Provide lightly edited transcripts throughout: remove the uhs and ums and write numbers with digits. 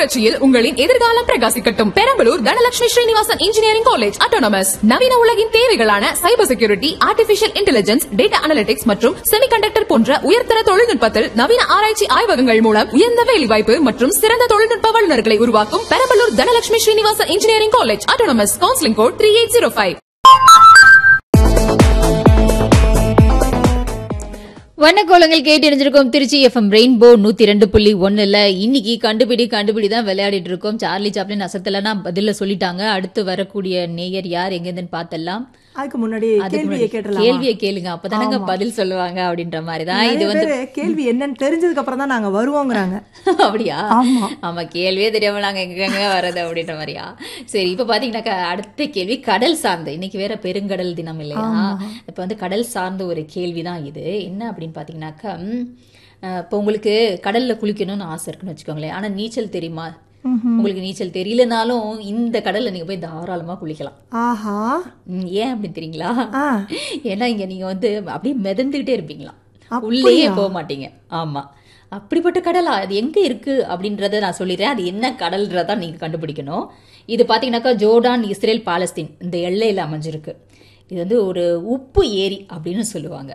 புரட்சியில் உங்களின் எதிர்காலம் பிரகாசிக்கட்டும். Perambalur Dhanalakshmi Srinivasan engineering college autonomous. நவீன உலகின் தேவைகளான cyber security, artificial intelligence, data analytics மற்றும் செமிகண்டக்டர் போன்ற உயர்தர தொழில்நுட்பத்தில் நவீன ஆராய்ச்சி ஆய்வகங்கள் மூலம் உயர்ந்த வேலைவாய்ப்பு மற்றும் சிறந்த தொழில்நுட்ப வல்லுநர்களை உருவாக்கும் Perambalur Dhanalakshmi Srinivasan engineering college autonomous. Counselling code 3805. வண்ணக்கோலங்கள் கேட்டு இணைஞ்சிருக்கோம். Trichy FM rainbow 102.1. இன்னைக்கு கண்டுபிடி தான் விளையாடிட்டு இருக்கோம். சார்லி சாப்ளின் அசத்தலனா பதில சொல்லிட்டாங்க. அடுத்து வரக்கூடிய நேயர் யார் எங்கேன்னு பார்த்தலாம். அதுக்கு முன்னாடி கேள்வியை கேளுங்க, அப்பதானங்க பதில் சொல்லுவாங்க அப்படின்ற மாதிரிதான். இது வந்து கேள்வி என்னன்னு தெரிஞ்சதுக்கு அப்புறம் தான் நாங்க வருவோங்கிறாங்க. அப்படியா? ஆமா, கேள்வியே தெரியாம நாங்க எங்க வர்றது அப்படின்ற மாதிரியா? சரி, இப்ப பாத்தீங்கன்னாக்கா அடுத்த கேள்வி கடல் சார்ந்த. இன்னைக்கு வேற பெருங்கடல் தினம் இல்லையா? இப்ப வந்து கடல் சார்ந்த ஒரு கேள்விதான் இது. என்ன அப்படின்னு பாத்தீங்கன்னாக்கா, இப்ப உங்களுக்கு கடல்ல குளிக்கணும்னு ஆசை இருக்குன்னு வச்சுக்கோங்களேன். ஆனா நீச்சல் தெரியுமா? உங்களுக்கு நீச்சல் தெரியலனாலும் இந்த கடல்ல நீங்க போய் தாராளமா குளிக்கலாம். ஏன் அப்படின்னு தெரியுங்களா? ஏன்னா இங்க நீங்க வந்து அப்படியே மிதந்துகிட்டே இருப்பீங்களாம், உள்ளேயே போக மாட்டீங்க. ஆமா, அப்படிப்பட்ட கடலா? அது எங்க இருக்கு அப்படின்றத நான் சொல்லிடுறேன். அது என்ன கடல்ன்றதான் நீங்க கண்டுபிடிக்கணும். இது பாத்தீங்கன்னாக்கா ஜோர்டான், இஸ்ரேல், பாலஸ்தீன் இந்த எல்லையில அமைஞ்சிருக்கு. இது வந்து ஒரு உப்பு ஏரி அப்படின்னு சொல்லுவாங்க.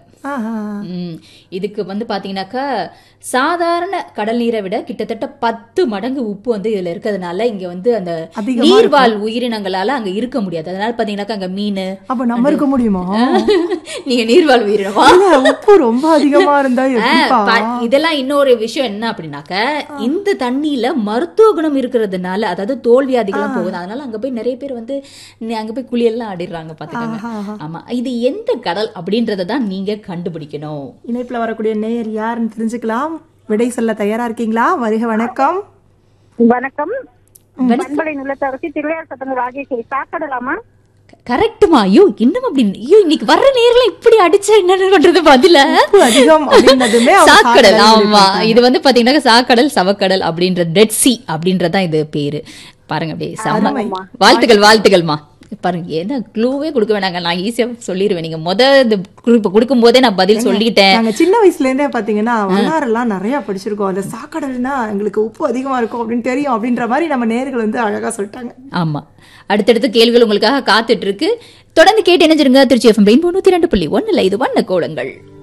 இதுக்கு வந்து பாத்தீங்கன்னாக்கா சாதாரண கடல் நீரை விட கிட்டத்தட்ட 10 மடங்கு உப்பு வந்து இதுல இருக்கிறதுனால இங்க வந்து அந்த நீர்வாழ் உயிரினங்களால அங்க இருக்க முடியாது. அதனால பாத்தீங்கன்னாக்கா அங்க மீன். அப்ப நம்ம இருக்க முடியுமா? நீங்க நீர்வாழ் உயிரினமா? உப்பு ரொம்ப அதிகமா இருந்தா இதெல்லாம் இன்னொரு விஷயம் என்ன அப்படின்னாக்க, இந்த தண்ணியில மருத்துவ குணம் இருக்கிறதுனால, அதாவது தோல் வியாதிகள்லாம் போகுது. அதனால அங்க போய் நிறைய பேர் வந்து அங்க போய் குளியெல்லாம் ஆடிடுறாங்க பாத்துக்கோங்க. ஆமா, இது எந்த கடல் அப்படின்றதான் நீங்க கண்டுபிடிக்கணும். இணைப்புல வரக்கூடிய நேயர் யாருன்னு தெரிஞ்சுக்கலாம். விடை சொல்ல தயாரா இருக்கீங்களா? வருக. வணக்கம். வணக்கம். பண்பலை நிலத்தரசி திருவையார் சத்தம் ராஜேஸ்வரி. சாக்கடலாமா? கரெக்டுமா? ஐயோ, இன்னும் அப்படி இன்னைக்கு வர்ற நேர்ல இப்படி அடிச்சா என்ன பண்றது? பதில சாக்கடல். ஆமா, இது வந்து பாத்தீங்கன்னா சாக்கடல், சவக்கடல் அப்படின்ற டெட் சி அப்படின்றதான் இது பேரு. பாருங்க, அப்படியே வாழ்த்துக்கள்மா. பாருங்க, என்ன க்ளூவே கொடுக்க வேணாங்க, நான் ஈஸியா சொல்லிடுவேன். நீங்க இந்த கொடுக்கும் போதே நான் பதில் சொல்லிட்டேன். நாங்க சின்ன வயசுல இருந்தே பாத்தீங்கன்னா வரலாறுலாம் நிறைய படிச்சிருக்கோம். அந்த சாக்கடல்னா எங்களுக்கு உப்பு அதிகமா இருக்கும் அப்படின்னு தெரியும் அப்படின்ற மாதிரி நம்ம நேயர்கள் வந்து அழகா சொல்லிட்டாங்க. ஆமா, அடுத்தடுத்து கேள்விகள் உங்களுக்காக காத்துட்டு இருக்கு. தொடர்ந்து கேட்டு இணைஞ்சிருங்க. திருச்சி எஃப்எம் 102.1. இது வண்ண கோலங்கள்.